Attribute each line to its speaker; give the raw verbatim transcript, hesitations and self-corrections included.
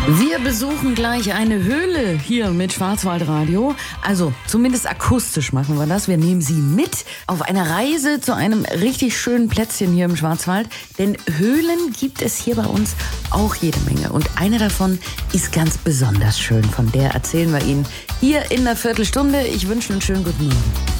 Speaker 1: Wir besuchen gleich eine Höhle hier mit Schwarzwaldradio. Also zumindest akustisch machen wir das. Wir nehmen Sie mit auf eine Reise zu einem richtig schönen Plätzchen hier im Schwarzwald. Denn Höhlen gibt es hier bei uns auch jede Menge. Und eine davon ist ganz besonders schön. Von der erzählen wir Ihnen hier in einer Viertelstunde. Ich wünsche einen schönen guten Morgen.